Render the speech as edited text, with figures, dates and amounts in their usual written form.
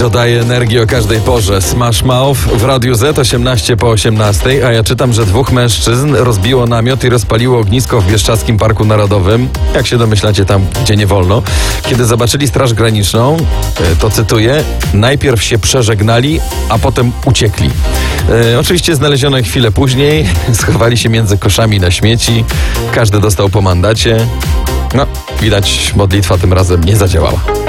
dużo daje energii o każdej porze. Smash Mouth w Radiu Z 18 po 18, a ja czytam, że 2 mężczyzn rozbiło namiot i rozpaliło ognisko w Bieszczadzkim Parku Narodowym. Jak się domyślacie, tam, gdzie nie wolno. Kiedy zobaczyli Straż Graniczną, to cytuję, najpierw się przeżegnali, a potem uciekli. Oczywiście znaleziono ich chwilę później, schowali się między koszami na śmieci, każdy dostał po mandacie. No, widać, modlitwa tym razem nie zadziałała.